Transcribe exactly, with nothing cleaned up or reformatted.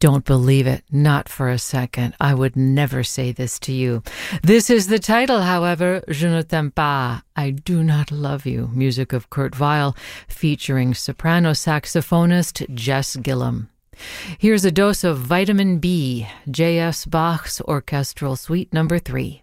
Don't believe it, not for a second. I would never say this to you. This is the title, however, Je ne t'aime pas, I do not love you, music of Kurt Weill, featuring soprano saxophonist Jess Gillum. Here's a dose of vitamin B, J S Bach's Orchestral Suite number three.